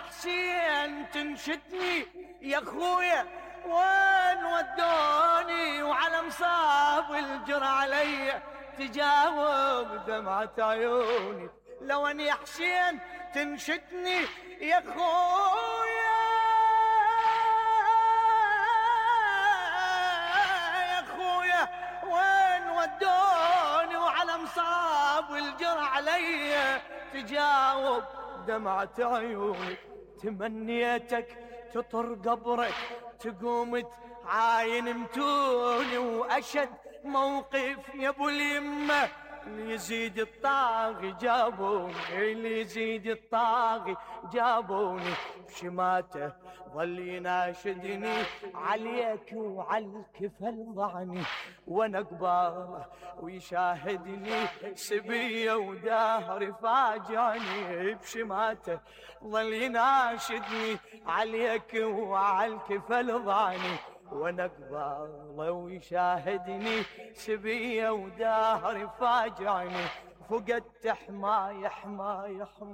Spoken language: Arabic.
حسين تنشدني يا خويا وين ودوني، وعلى مصاب الجرى علي تجاوب دمعة عيوني. لو ان يا حسين تنشدني يا خويا يا خويا وين ودوني، وعلى مصاب الجرى علي تجاوب دمعة عيوني. تمنيتك تطر قبرك تقوم تعاين متوني، وأشد موقف يا ابو اليمة اللي يزيد الطاغي جابوني، اللي يزيد الطاغي جابوني. بشماته ظل يناشدني عليك وعلى الكفل ضعني، وانا قباله ويشاهدني سبيه ودهري فاجعني. بشماته ظل يناشدني عليك وعلى الكفل ضعني، وانا قباله ويشاهدني سبيه ودهري فاجعني. فقدت حماي حماي حماي